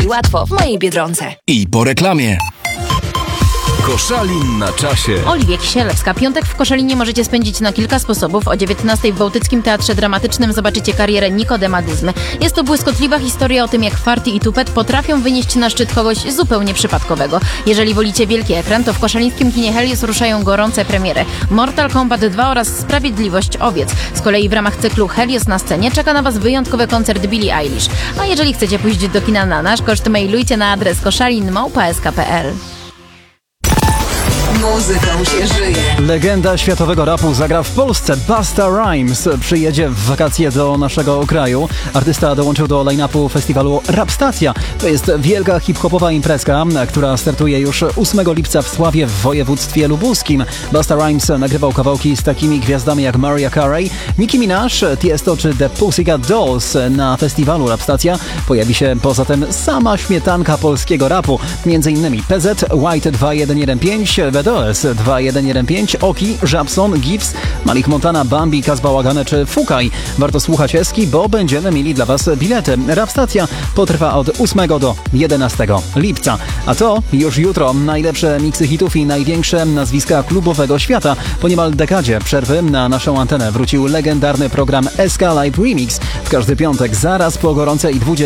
łatwo w mojej Biedronce. I po reklamie. Koszalin na czasie. Oliwia Kisielewska. Piątek w Koszalinie możecie spędzić na kilka sposobów. O 19:00 w Bałtyckim Teatrze Dramatycznym zobaczycie karierę Nikodema Duzmy. Jest to błyskotliwa historia o tym, jak Farty i Tupet potrafią wynieść na szczyt kogoś zupełnie przypadkowego. Jeżeli wolicie wielki ekran, to w koszalińskim kinie Helios ruszają gorące premiery Mortal Kombat 2 oraz Sprawiedliwość Owiec. Z kolei w ramach cyklu Helios na scenie czeka na Was wyjątkowy koncert Billie Eilish. A jeżeli chcecie pójść do kina na nasz koszt, mailujcie na adres koszalin@sk.pl. Muzyką się żyje. Legenda światowego rapu zagra w Polsce. Busta Rhymes przyjedzie w wakacje do naszego kraju. Artysta dołączył do line-upu festiwalu Rap Stacja. To jest wielka hip-hopowa imprezka, która startuje już 8 lipca w Sławie w województwie lubuskim. Busta Rhymes nagrywał kawałki z takimi gwiazdami jak Mariah Carey, Nicki Minaj, Tiesto czy The Pussycat Dolls. Na festiwalu Rap Stacja pojawi się poza tym sama śmietanka polskiego rapu. Między innymi PZ, White 2115, BDOS 2115, Oki, Żabson, Gibbs, Malik Montana, Bambi, Kaz Bałagane czy Fukaj. Warto słuchać Eski, bo będziemy mieli dla Was bilety. Rap Stacja potrwa od 8 do 11 lipca. A to już jutro najlepsze miksy hitów i największe nazwiska klubowego świata. Po niemal dekadzie przerwy na naszą antenę wrócił legendarny program SK Live Remix. W każdy piątek zaraz po gorącej 20